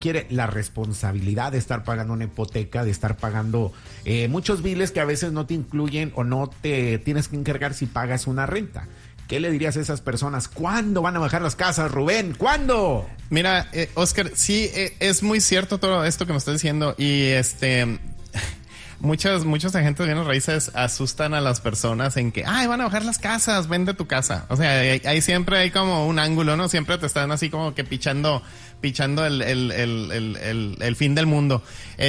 quiere la responsabilidad de estar pagando una hipoteca, de estar pagando muchos biles que a veces no te incluyen o no te tienes que encargar si pagas una renta. ¿Qué le dirías a esas personas? ¿Cuándo van a bajar las casas, Rubén? ¿Cuándo? Mira, Oscar, sí, es muy cierto todo esto que me estás diciendo y muchos agentes de bienes raíces asustan a las personas en que, van a bajar las casas, vende tu casa. O sea, ahí siempre hay como un ángulo, ¿no? Siempre te están así como que pichando el fin del mundo.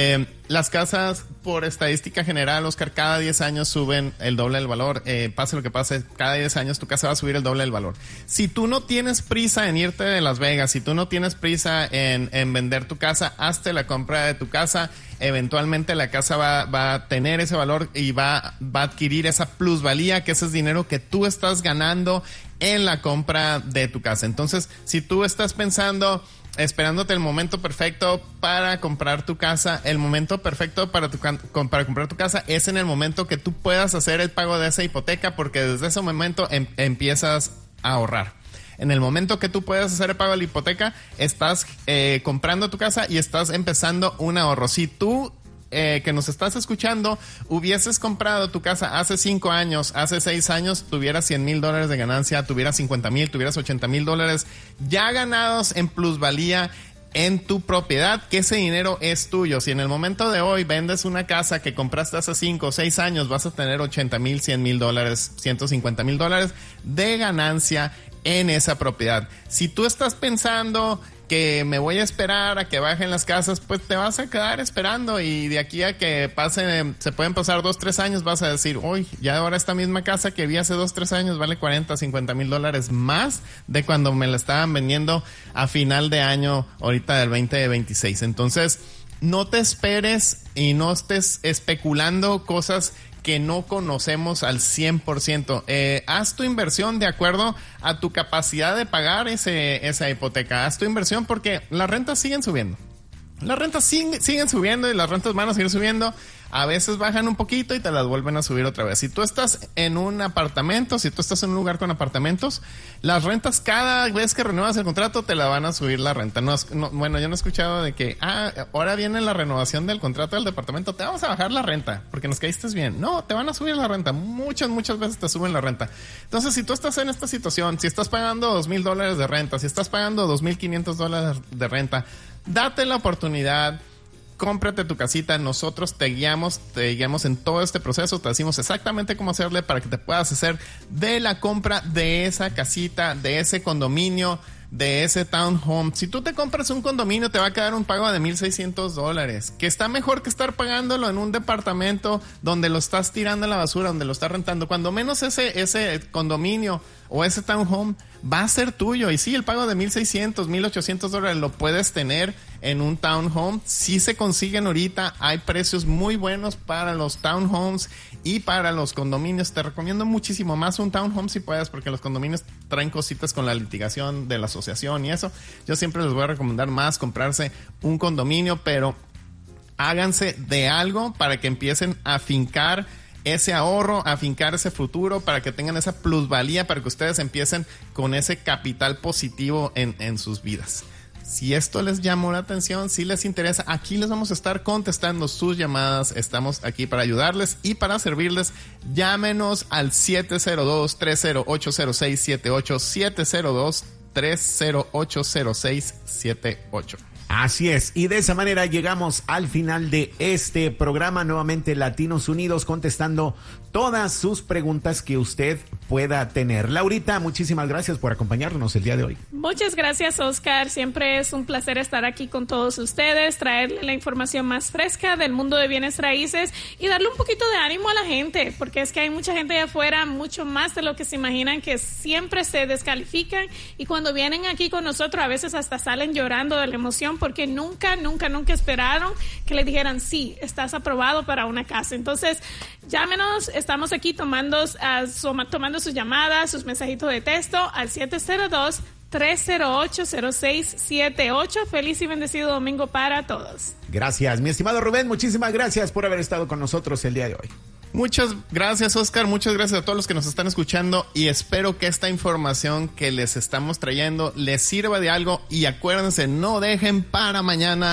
Las casas, por estadística general, Oscar, cada 10 años suben el doble del valor. Pase lo que pase, cada 10 años tu casa va a subir el doble del valor. Si tú no tienes prisa en irte de Las Vegas, si tú no tienes prisa en vender tu casa, hazte la compra de tu casa. Eventualmente la casa va a tener ese valor y va a adquirir esa plusvalía, que ese es dinero que tú estás ganando en la compra de tu casa. Entonces, si tú estás esperándote el momento perfecto para comprar tu casa, el momento perfecto para comprar tu casa es en el momento que tú puedas hacer el pago de esa hipoteca, porque desde ese momento empiezas a ahorrar. En el momento que tú puedas hacer el pago de la hipoteca, estás comprando tu casa y estás empezando un ahorro. Si tú que nos estás escuchando hubieses comprado tu casa hace 5 años, hace 6 años, tuvieras $100,000 de ganancia, tuvieras 50,000, tuvieras $80,000 ya ganados en plusvalía en tu propiedad, que ese dinero es tuyo. Si en el momento de hoy vendes una casa que compraste hace 5 o 6 años, vas a tener $80,000, $100,000, $150,000 de ganancia en esa propiedad. Si tú estás pensando que me voy a esperar a que bajen las casas, pues te vas a quedar esperando y de aquí a que se pueden pasar 2-3 años, vas a decir, uy, ya ahora esta misma casa que vi hace 2-3 años vale $40,000-$50,000 más de cuando me la estaban vendiendo a final de año ahorita del 2026. Entonces, no te esperes y no estés especulando cosas que no conocemos al 100%. Haz tu inversión de acuerdo a tu capacidad de pagar esa hipoteca. Haz tu inversión porque las rentas siguen subiendo. Las rentas siguen subiendo y las rentas van a seguir subiendo. A veces bajan un poquito y te las vuelven a subir otra vez. Si tú estás en un apartamento, si tú estás en un lugar con apartamentos, las rentas cada vez que renuevas el contrato te la van a subir la renta. Bueno, yo no he escuchado de que, ahora viene la renovación del contrato del departamento, te vamos a bajar la renta porque nos caíste bien. No, te van a subir la renta. Muchas veces te suben la renta. Entonces, si tú estás en esta situación, si estás pagando $2,000 de renta, si estás pagando $2,500 de renta, date la oportunidad. Cómprate tu casita, nosotros te guiamos en todo este proceso, te decimos exactamente cómo hacerle para que te puedas hacer de la compra de esa casita, de ese condominio, de ese townhome. Si tú te compras un condominio, te va a quedar un pago de $1,600, que está mejor que estar pagándolo en un departamento donde lo estás tirando a la basura, donde lo estás rentando. Cuando menos ese condominio o ese townhome va a ser tuyo. Y sí, el pago de $1,600, $1,800 lo puedes tener en un townhome. Sí se consiguen ahorita, hay precios muy buenos para los townhomes y para los condominios. Te recomiendo muchísimo más un townhome si puedes, porque los condominios traen cositas con la litigación de la asociación y eso. Yo siempre les voy a recomendar más comprarse un condominio, pero háganse de algo para que empiecen a fincar ese ahorro, a fincar ese futuro, para que tengan esa plusvalía, para que ustedes empiecen con ese capital positivo en sus vidas. Si esto les llamó la atención, si les interesa, aquí les vamos a estar contestando sus llamadas. Estamos aquí para ayudarles y para servirles. Llámenos al 702-308-0678, 702-308-0678. Así es, y de esa manera llegamos al final de este programa, nuevamente Latinos Unidos, contestando todas sus preguntas que usted pueda tener. Laurita, muchísimas gracias por acompañarnos el día de hoy. Muchas gracias, Oscar. Siempre es un placer estar aquí con todos ustedes, traerle la información más fresca del mundo de bienes raíces y darle un poquito de ánimo a la gente, porque es que hay mucha gente allá afuera, mucho más de lo que se imaginan, que siempre se descalifican y cuando vienen aquí con nosotros a veces hasta salen llorando de la emoción porque nunca esperaron que le dijeran sí, estás aprobado para una casa. Entonces, llámenos, estamos aquí tomando sus llamadas, sus mensajitos de texto al 702-308-0678. Feliz y bendecido domingo para todos. Gracias, mi estimado Rubén, muchísimas gracias por haber estado con nosotros el día de hoy. Muchas gracias, Oscar. Muchas gracias a todos los que nos están escuchando y espero que esta información que les estamos trayendo les sirva de algo y acuérdense, no dejen para mañana